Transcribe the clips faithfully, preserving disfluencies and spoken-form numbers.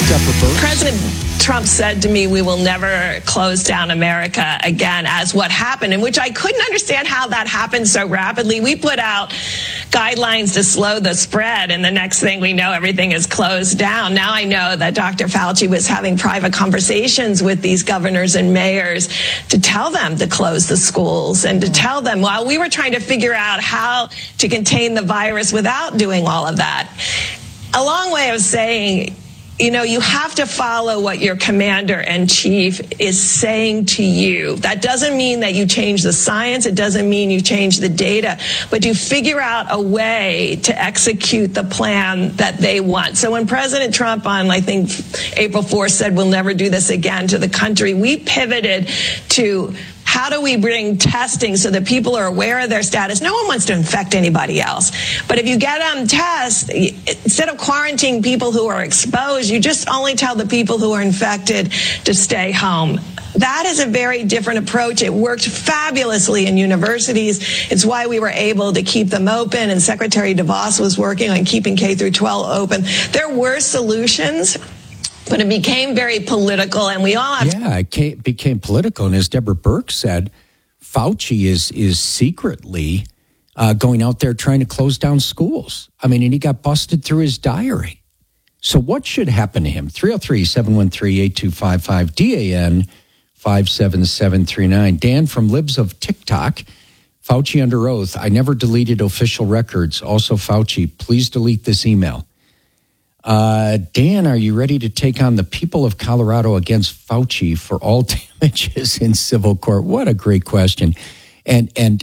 Deborah Birx. President Trump said to me, we will never close down America again, as what happened, in which I couldn't understand how that happened so rapidly. We put out guidelines to slow the spread, and the next thing we know, everything is closed down. Now I know that Doctor Fauci was having private conversations with these governors and mayors to tell them to close the schools and to tell them, while we were trying to figure out how to contain the virus without doing all of that. A long way of saying, you know, you have to follow what your commander-in-chief is saying to you. That doesn't mean that you change the science. It doesn't mean you change the data. But you figure out a way to execute the plan that they want. So when President Trump on, I think, April fourth said we'll never do this again to the country, we pivoted to how do we bring testing so that people are aware of their status? No one wants to infect anybody else. But if you get them tests, instead of quarantining people who are exposed, you just only tell the people who are infected to stay home. That is a very different approach. It worked fabulously in universities. It's why we were able to keep them open, and Secretary DeVos was working on keeping K through twelve open. There were solutions, but it became very political, and we all have... Yeah, it came, became political, and as Deborah Birx said, Fauci is is secretly uh, going out there trying to close down schools. I mean, and he got busted through his diary. So what should happen to him? three oh three, seven one three, eight two five five, D A N five seven seven three nine. Dan from Libs of TikTok, Fauci under oath, I never deleted official records. Also, Fauci, please delete this email. Uh, Dan, are you ready to take on the people of Colorado against Fauci for all damages in civil court? What a great question. And, and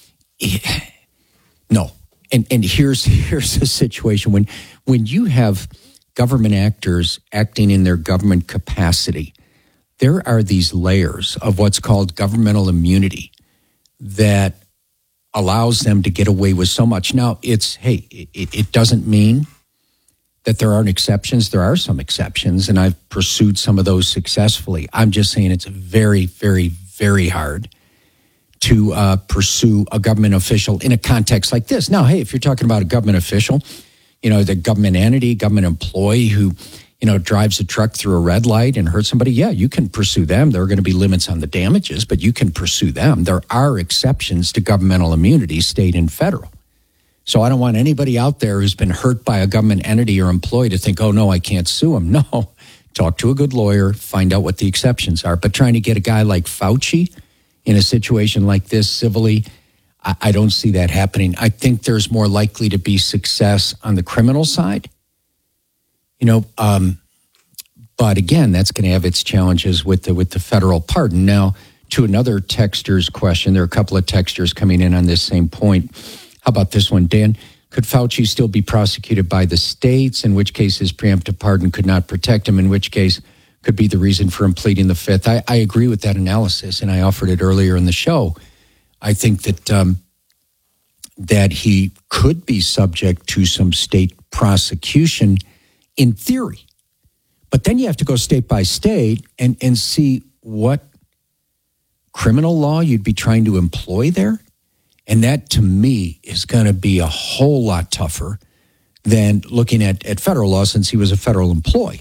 no. And, and here's, here's the situation. When, when you have government actors acting in their government capacity, there are these layers of what's called governmental immunity that allows them to get away with so much. Now, it's, hey, it, it doesn't mean that there aren't exceptions. There are some exceptions, and I've pursued some of those successfully. I'm just saying it's very, very, very hard to uh, pursue a government official in a context like this. Now, hey, if you're talking about a government official, you know, the government entity, government employee who, you know, drives a truck through a red light and hurts somebody, yeah, you can pursue them. There are going to be limits on the damages, but you can pursue them. There are exceptions to governmental immunity, state and federal. So I don't want anybody out there who's been hurt by a government entity or employee to think, oh, no, I can't sue him. No, talk to a good lawyer, find out what the exceptions are. But trying to get a guy like Fauci in a situation like this civilly, I, I don't see that happening. I think there's more likely to be success on the criminal side. You know, um, but again, that's going to have its challenges with the, with the federal pardon. Now, to another texter's question, there are a couple of texters coming in on this same point. How about this one, Dan? Could Fauci still be prosecuted by the states, in which case his preemptive pardon could not protect him, in which case could be the reason for him pleading the fifth? I, I agree with that analysis, and I offered it earlier in the show. I think that um, that he could be subject to some state prosecution in theory. But then you have to go state by state and, and see what criminal law you'd be trying to employ there. And that, to me, is going to be a whole lot tougher than looking at, at federal law, since he was a federal employee.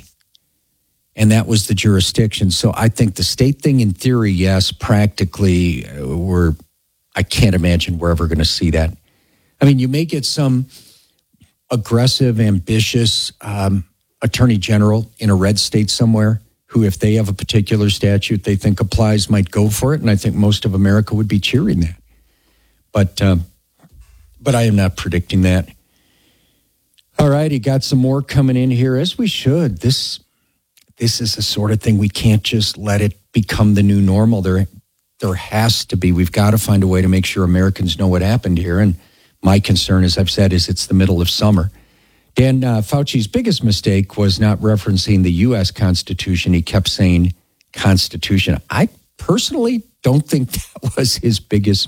And that was the jurisdiction. So I think the state thing, in theory, yes. Practically, we're, I can't imagine we're ever going to see that. I mean, you may get some aggressive, ambitious um, attorney general in a red state somewhere who, if they have a particular statute they think applies, might go for it. And I think most of America would be cheering that. But um, but I am not predicting that. All right, he got some more coming in here, as we should. This this is the sort of thing we can't just let it become the new normal. There, there has to be. We've got to find a way to make sure Americans know what happened here. And my concern, as I've said, is it's the middle of summer. Dan, uh, Fauci's biggest mistake was not referencing the U S Constitution. He kept saying Constitution. I personally don't think that was his biggest